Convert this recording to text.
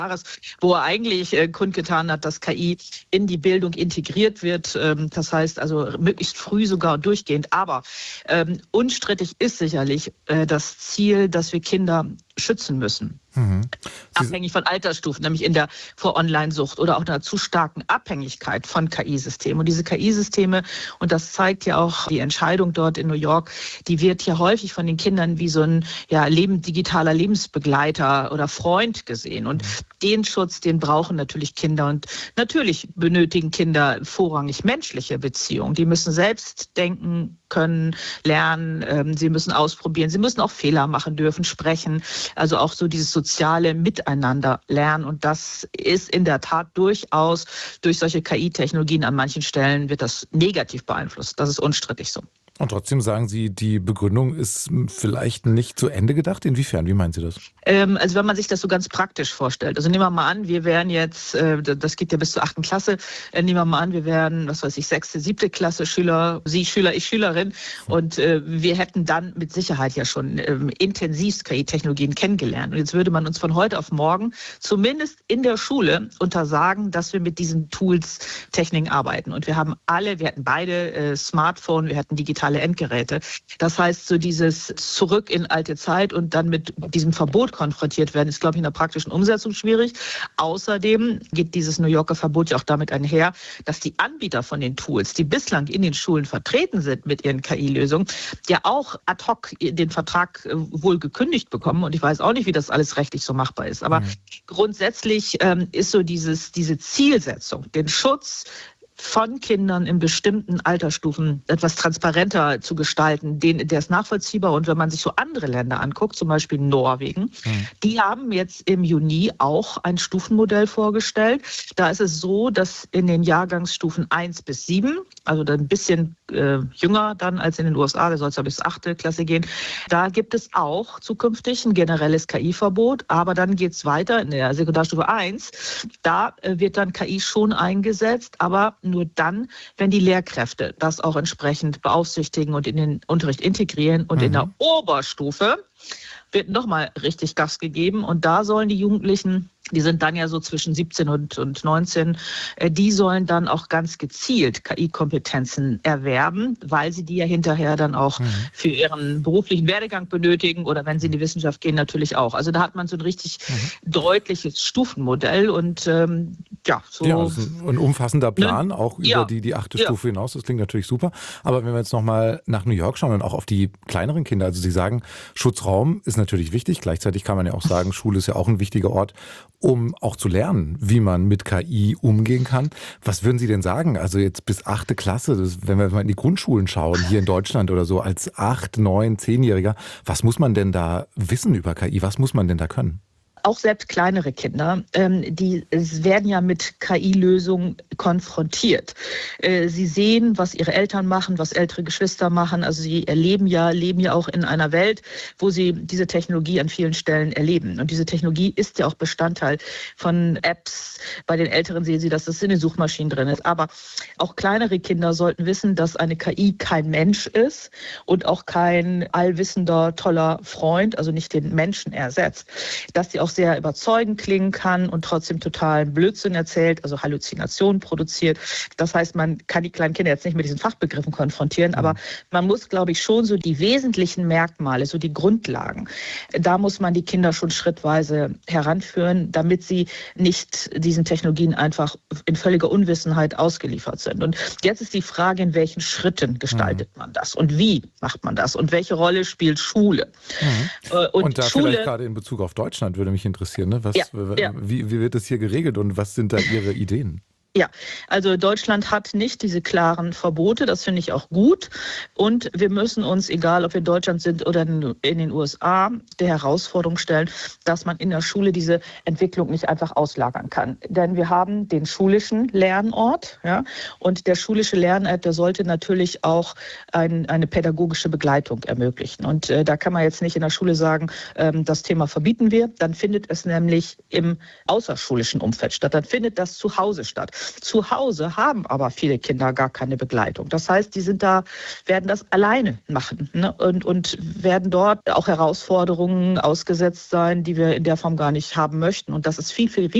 Jahres, wo er eigentlich kundgetan hat, dass KI in die Bildung integriert wird. Das heißt also möglichst früh sogar und durchgehend. Aber unstrittig ist sicherlich das Ziel, dass wir Kinder schützen müssen. Abhängig von Altersstufen, nämlich vor Online-Sucht oder auch einer zu starken Abhängigkeit von KI-Systemen. Und diese KI-Systeme, und das zeigt ja auch die Entscheidung dort in New York, die wird ja häufig von den Kindern wie so ein digitaler Lebensbegleiter oder Freund gesehen. Und den Schutz, den brauchen natürlich Kinder. Und natürlich benötigen Kinder vorrangig menschliche Beziehungen. Die müssen selbst denken können, lernen, sie müssen ausprobieren, sie müssen auch Fehler machen dürfen, sprechen. Also auch so dieses soziale Miteinander lernen. Und das ist in der Tat durchaus durch solche KI-Technologien an manchen Stellen wird das negativ beeinflusst. Das ist unstrittig so. Und trotzdem sagen Sie, die Begründung ist vielleicht nicht zu Ende gedacht. Inwiefern? Wie meinen Sie das? Also wenn man sich das so ganz praktisch vorstellt. Also nehmen wir mal an, wir wären jetzt, das geht ja bis zur 8. Klasse, nehmen wir mal an, wir wären, 6., 7. Klasse Schüler, Sie Schüler, ich Schülerin. Und wir hätten dann mit Sicherheit ja schon intensivst KI-Technologien kennengelernt. Und jetzt würde man uns von heute auf morgen zumindest in der Schule untersagen, dass wir mit diesen Tools, Techniken arbeiten. Und wir hatten beide Smartphone, wir hatten digitale Endgeräte. Das heißt, so dieses zurück in alte Zeit und dann mit diesem Verbot konfrontiert werden, ist, glaube ich, in der praktischen Umsetzung schwierig. Außerdem geht dieses New Yorker Verbot ja auch damit einher, dass die Anbieter von den Tools, die bislang in den Schulen vertreten sind mit ihren KI-Lösungen, ja auch ad hoc den Vertrag wohl gekündigt bekommen. Und ich weiß auch nicht, wie das alles rechtlich so machbar ist. Aber grundsätzlich ist so diese Zielsetzung, den Schutz von Kindern in bestimmten Altersstufen etwas transparenter zu gestalten, der ist nachvollziehbar. Und wenn man sich so andere Länder anguckt, zum Beispiel Norwegen, die haben jetzt im Juni auch ein Stufenmodell vorgestellt. Da ist es so, dass in den Jahrgangsstufen 1 bis 7, also dann ein bisschen jünger dann als in den USA, da soll es ja bis 8. Klasse gehen, da gibt es auch zukünftig ein generelles KI-Verbot, aber dann geht es weiter in der Sekundarstufe 1. Da wird dann KI schon eingesetzt, aber nur dann, wenn die Lehrkräfte das auch entsprechend beaufsichtigen und in den Unterricht integrieren. Und in der Oberstufe wird nochmal richtig Gas gegeben. Und da sollen die Jugendlichen, die sind dann ja so zwischen 17 und 19, die sollen dann auch ganz gezielt KI-Kompetenzen erwerben, weil sie die ja hinterher dann auch für ihren beruflichen Werdegang benötigen oder wenn sie in die Wissenschaft gehen natürlich auch. Also da hat man so ein richtig deutliches Stufenmodell und so. Ja, das ist ein umfassender Plan, auch über die 8. Stufe hinaus. Das klingt natürlich super. Aber wenn wir jetzt nochmal nach New York schauen und auch auf die kleineren Kinder, also Sie sagen, Schutzraum ist natürlich wichtig. Gleichzeitig kann man ja auch sagen, Schule ist ja auch ein wichtiger Ort, um auch zu lernen, wie man mit KI umgehen kann. Was würden Sie denn sagen? Also jetzt bis 8. Klasse, wenn wir mal in die Grundschulen schauen, hier in Deutschland oder so, als 8-, 9-, 10-Jähriger, was muss man denn da wissen über KI? Was muss man denn da können? Auch selbst kleinere Kinder, die werden ja mit KI-Lösungen konfrontiert. Sie sehen, was ihre Eltern machen, was ältere Geschwister machen. Also sie leben ja auch in einer Welt, wo sie diese Technologie an vielen Stellen erleben. Und diese Technologie ist ja auch Bestandteil von Apps. Bei den Älteren sehen Sie, dass das in den Suchmaschinen drin ist. Aber auch kleinere Kinder sollten wissen, dass eine KI kein Mensch ist und auch kein allwissender, toller Freund, also nicht den Menschen ersetzt. Dass sie auch sehr überzeugend klingen kann und trotzdem total Blödsinn erzählt, also Halluzinationen produziert. Das heißt, man kann die kleinen Kinder jetzt nicht mit diesen Fachbegriffen konfrontieren, aber man muss, glaube ich, schon so die wesentlichen Merkmale, so die Grundlagen, da muss man die Kinder schon schrittweise heranführen, damit sie nicht diesen Technologien einfach in völliger Unwissenheit ausgeliefert sind. Und jetzt ist die Frage, in welchen Schritten gestaltet man das und wie macht man das und welche Rolle spielt Schule? Und da Schule, vielleicht gerade in Bezug auf Deutschland würde mich interessieren, ne? Wie wird das hier geregelt und was sind da Ihre Ideen? Ja, also Deutschland hat nicht diese klaren Verbote, das finde ich auch gut. Und wir müssen uns, egal ob wir in Deutschland sind oder in den USA, der Herausforderung stellen, dass man in der Schule diese Entwicklung nicht einfach auslagern kann. Denn wir haben den schulischen Lernort, ja, und der schulische Lernort, der sollte natürlich auch eine pädagogische Begleitung ermöglichen. Und da kann man jetzt nicht in der Schule sagen, das Thema verbieten wir, dann findet es nämlich im außerschulischen Umfeld statt, dann findet das zu Hause statt. Zu Hause haben aber viele Kinder gar keine Begleitung. Das heißt, die werden das alleine machen, ne? und werden dort auch Herausforderungen ausgesetzt sein, die wir in der Form gar nicht haben möchten. Und das ist viel, viel